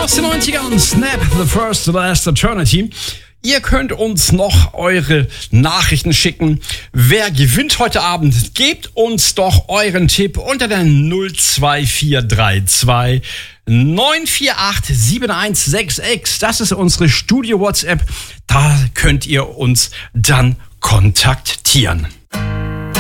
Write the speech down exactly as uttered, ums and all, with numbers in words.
Aus den neunzigern, Snap, The First, The Last Eternity. Ihr könnt uns noch eure Nachrichten schicken. Wer gewinnt heute Abend? Gebt uns doch euren Tipp unter der null zwei vier drei zwei neun vier acht sieben eins sechs sechs. Das ist unsere Studio-WhatsApp. Da könnt ihr uns dann kontaktieren.